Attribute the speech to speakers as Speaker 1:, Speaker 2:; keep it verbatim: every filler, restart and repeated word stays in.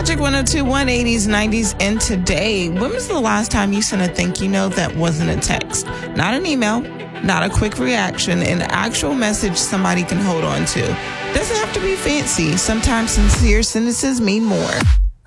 Speaker 1: Magic one oh two point one, eighties, nineties, and today. When was the last time you sent a thank you note that wasn't a text? Not an email, not a quick reaction, an actual message somebody can hold on to. Doesn't have to be fancy. Sometimes sincere sentences mean more.